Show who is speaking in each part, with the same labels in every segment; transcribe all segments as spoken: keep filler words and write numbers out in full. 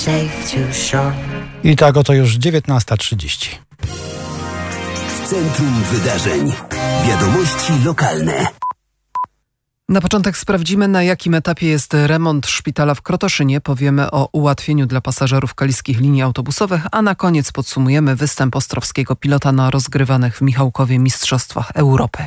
Speaker 1: I tak oto już dziewiętnasta trzydzieści.
Speaker 2: W centrum wydarzeń. Wiadomości lokalne.
Speaker 3: Na początek sprawdzimy, na jakim etapie jest remont szpitala w Krotoszynie. Powiemy o ułatwieniu dla pasażerów kaliskich linii autobusowych, a na koniec podsumujemy występ ostrowskiego pilota na rozgrywanych w Michałkowie Mistrzostwach Europy.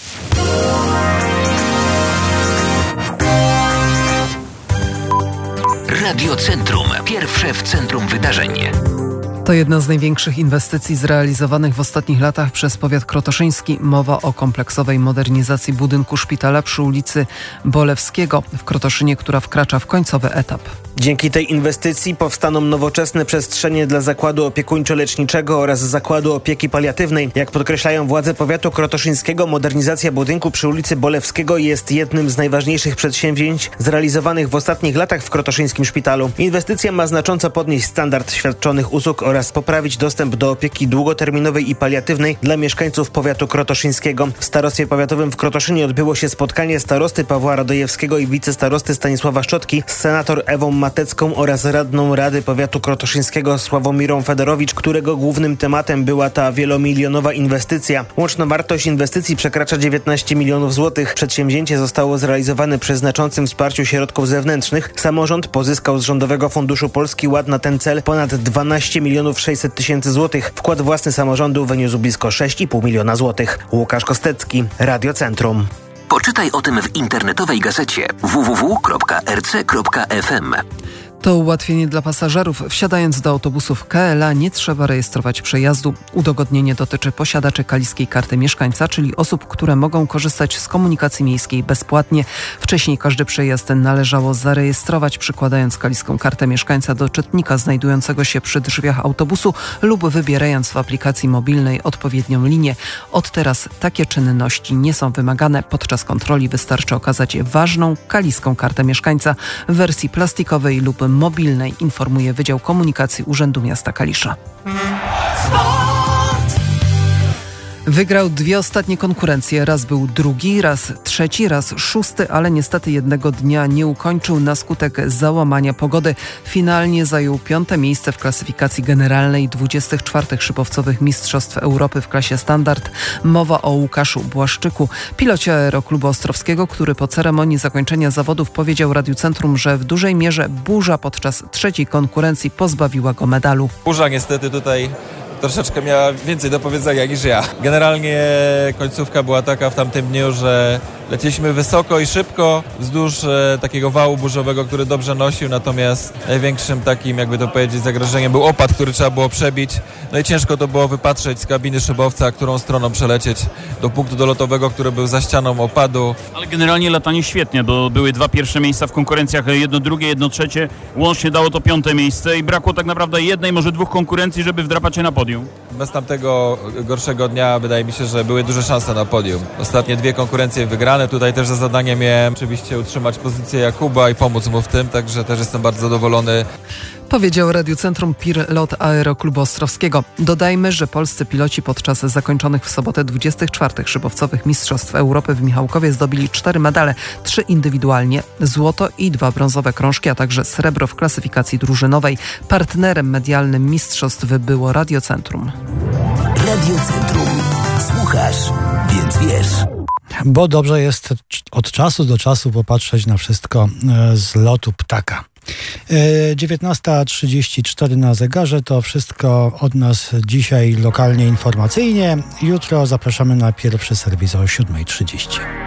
Speaker 2: Radio Centrum. Pierwsze w centrum wydarzeń.
Speaker 3: To jedna z największych inwestycji zrealizowanych w ostatnich latach przez powiat krotoszyński. Mowa o kompleksowej modernizacji budynku szpitala przy ulicy Bolewskiego w Krotoszynie, która wkracza w końcowy etap.
Speaker 4: Dzięki tej inwestycji powstaną nowoczesne przestrzenie dla zakładu opiekuńczo-leczniczego oraz zakładu opieki paliatywnej. Jak podkreślają władze powiatu krotoszyńskiego, modernizacja budynku przy ulicy Bolewskiego jest jednym z najważniejszych przedsięwzięć zrealizowanych w ostatnich latach w krotoszyńskim szpitalu. Inwestycja ma znacząco podnieść standard świadczonych usług oraz poprawić dostęp do opieki długoterminowej i paliatywnej dla mieszkańców powiatu krotoszyńskiego. W starostwie powiatowym w Krotoszynie odbyło się spotkanie starosty Pawła Radojewskiego i wicestarosty Stanisława Szczotki z senator Ewą Matecką oraz radną Rady Powiatu Krotoszyńskiego Sławomirą Federowicz, którego głównym tematem była ta wielomilionowa inwestycja. Łączna wartość inwestycji przekracza dziewiętnaście milionów złotych. Przedsięwzięcie zostało zrealizowane przy znaczącym wsparciu środków zewnętrznych. Samorząd pozyskał z Rządowego Funduszu Polski Ład na ten cel ponad dwanaście milionów sześćset tysięcy złotych. Wkład własny samorządu wyniósł blisko sześć i pół miliona złotych. Łukasz Kostecki, Radio Centrum.
Speaker 2: Poczytaj o tym w internetowej gazecie w w w kropka r c kropka f m.
Speaker 3: To ułatwienie dla pasażerów. Wsiadając do autobusów K L A nie trzeba rejestrować przejazdu. Udogodnienie dotyczy posiadaczy kaliskiej karty mieszkańca, czyli osób, które mogą korzystać z komunikacji miejskiej bezpłatnie. Wcześniej każdy przejazd należało zarejestrować, przykładając kaliską kartę mieszkańca do czytnika znajdującego się przy drzwiach autobusu lub wybierając w aplikacji mobilnej odpowiednią linię. Od teraz takie czynności nie są wymagane. Podczas kontroli wystarczy okazać ważną kaliską kartę mieszkańca w wersji plastikowej lub mobilnej, informuje Wydział Komunikacji Urzędu Miasta Kalisza. Wygrał dwie ostatnie konkurencje. Raz był drugi, raz trzeci, raz szósty, ale niestety jednego dnia nie ukończył na skutek załamania pogody. Finalnie zajął piąte miejsce w klasyfikacji generalnej dwudziestych czwartych szybowcowych Mistrzostw Europy w klasie standard. Mowa o Łukaszu Błaszczyku, pilocie Aeroklubu Ostrowskiego, który po ceremonii zakończenia zawodów powiedział Radiu Centrum, że w dużej mierze burza podczas trzeciej konkurencji pozbawiła go medalu.
Speaker 5: Burza niestety tutaj troszeczkę miała więcej do powiedzenia niż ja. Generalnie końcówka była taka w tamtym dniu, że leciliśmy wysoko i szybko wzdłuż e, takiego wału burzowego, który dobrze nosił, natomiast największym takim, jakby to powiedzieć, zagrożeniem był opad, który trzeba było przebić. No i ciężko to było wypatrzeć z kabiny szybowca, którą stroną przelecieć do punktu dolotowego, który był za ścianą opadu.
Speaker 6: Ale generalnie latanie świetnie, bo były dwa pierwsze miejsca w konkurencjach, jedno drugie, jedno trzecie. Łącznie dało to piąte miejsce i brakło tak naprawdę jednej, może dwóch konkurencji, żeby wdrapać się na podium.
Speaker 5: Bez tamtego gorszego dnia wydaje mi się, że były duże szanse na podium. Ostatnie dwie konkurencje wygrane. Tutaj też za zadanie miałem oczywiście utrzymać pozycję Jakuba i pomóc mu w tym, także też jestem bardzo zadowolony.
Speaker 3: Powiedział Radiu Centrum pilot Aeroklubu Ostrowskiego. Dodajmy, że polscy piloci podczas zakończonych w sobotę dwudziestych czwartych szybowcowych Mistrzostw Europy w Michałkowie zdobyli cztery medale, trzy indywidualnie, złoto i dwa brązowe krążki, a także srebro w klasyfikacji drużynowej. Partnerem medialnym mistrzostw było Radio Centrum.
Speaker 2: Radio Centrum. Słuchasz, więc wiesz.
Speaker 1: Bo dobrze jest od czasu do czasu popatrzeć na wszystko z lotu ptaka. dziewiętnasta trzydzieści cztery na zegarze. To wszystko od nas dzisiaj lokalnie informacyjnie. Jutro zapraszamy na pierwszy serwis o siódma trzydzieści.